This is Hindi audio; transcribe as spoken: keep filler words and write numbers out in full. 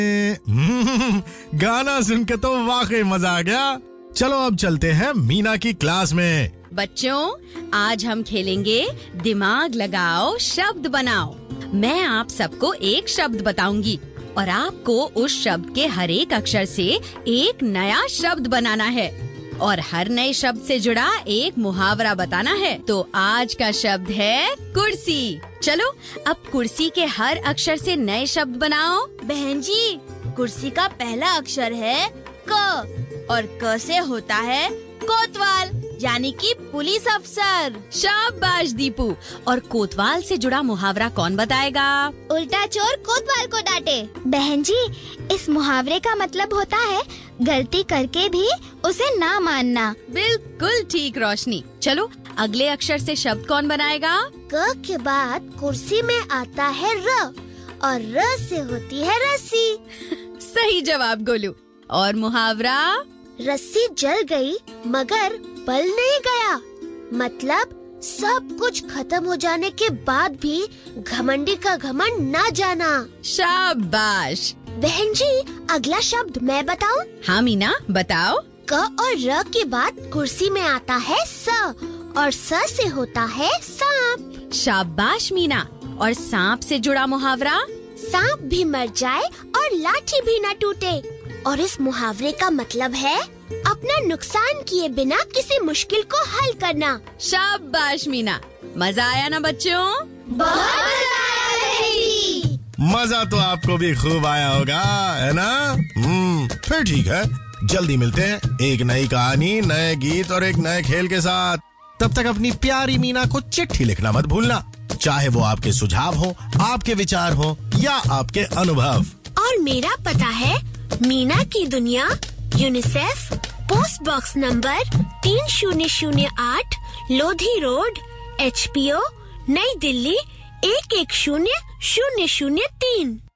गाना सुन के तो वाकई मजा आ गया। चलो अब चलते हैं मीना की क्लास में। बच्चों, आज हम खेलेंगे दिमाग लगाओ शब्द बनाओ। मैं आप सबको एक शब्द बताऊंगी और आपको उस शब्द के हर एक अक्षर से एक नया शब्द बनाना है और हर नए शब्द से जुड़ा एक मुहावरा बताना है। तो आज का शब्द है कुर्सी। चलो अब कुर्सी के हर अक्षर से नए शब्द बनाओ। बहन जी, कुर्सी का पहला अक्षर है क और क से होता है कोतवाल, यानी कि पुलिस अफसर। शाबाश दीपू। और कोतवाल से जुड़ा मुहावरा कौन बताएगा? उल्टा चोर कोतवाल को डांटे। बहन जी, इस मुहावरे का मतलब होता है गलती करके भी उसे ना मानना। बिल्कुल ठीक रोशनी। चलो अगले अक्षर से शब्द कौन बनाएगा? क के बाद कुर्सी में आता है र और र से होती है रस्सी। सही जवाब गोलू। और मुहावरा? रस्सी जल गई मगर बल नहीं गया, मतलब सब कुछ खत्म हो जाने के बाद भी घमंडी का घमंड ना जाना। शाबाश। बहन जी, अगला शब्द मैं बताऊं? हाँ मीना, बताओ। क और र के बाद कुर्सी में आता है स और स से होता है सांप। शाबाश मीना। और सांप से जुड़ा मुहावरा? सांप भी मर जाए और लाठी भी न टूटे। और इस मुहावरे का मतलब है अपना नुकसान किए बिना किसी मुश्किल को हल करना। शाबाश मीना। मजा आया ना बच्चों? बहुत मजा आया। मजा तो आपको भी खूब आया होगा, है ना? हम्म, फिर ठीक है, जल्दी मिलते हैं एक नई कहानी, नए गीत और एक नए खेल के साथ। तब तक अपनी प्यारी मीना को चिट्ठी लिखना मत भूलना, चाहे वो आपके सुझाव हो, आपके विचार हो या आपके अनुभव। और मेरा पता है मीना की दुनिया, यूनिसेफ, पोस्ट बॉक्स नंबर तीन शून्य शून्य आठ, Lodhi road, H P O, नई दिल्ली एक एक शून्य शून्य शून्य तीन।